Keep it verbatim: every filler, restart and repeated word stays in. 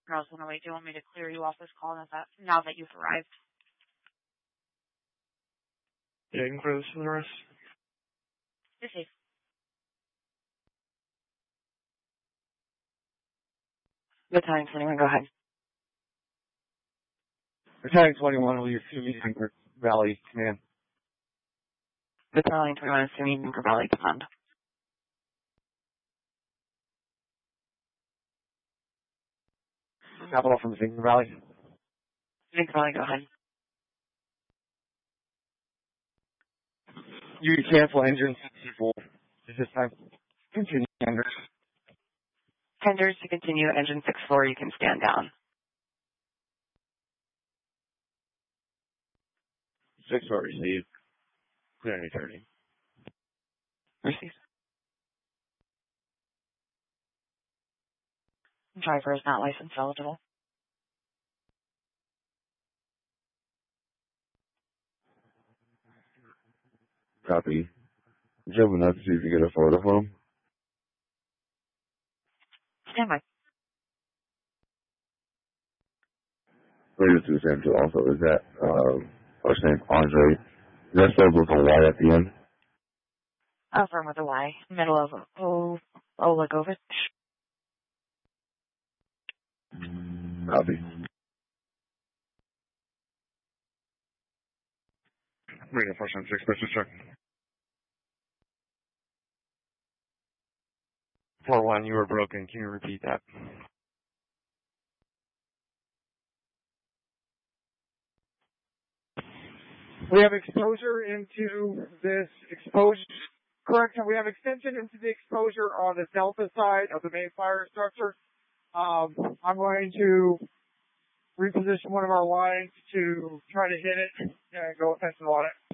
Girls one oh eight, do you want me to clear you off this call now that, now that you've arrived? Yeah, you can clear this for the rest. You're safe. Battalion twenty-one, go ahead. Battalion twenty-one, will you see me in Anchor Valley Command? Battalion twenty-one, assuming Anchor Valley Command. Capital from Anchor Valley. Anchor Valley, go ahead. You cancel engine sixty-four. Is this time? Continue, Anders. Tenders to continue, engine six four, you can stand down. six four received. Clear any turning. Received. Driver is not license eligible. Copy. Jumping up to see if you get a photo from him. Stand by. Radio two Sam two also. Is that, um, first name Andre? Is that spelled with a Y at the end? Affirm with a Y. Middle of O, Olegovich. Copy. Radio four seven six, special check. four one, you were broken. Can you repeat that? We have exposure into this exposure, correction, we have extension into the exposure on the delta side of the main fire structure. Um, I'm going to reposition one of our lines to try to hit it and go offensive on it.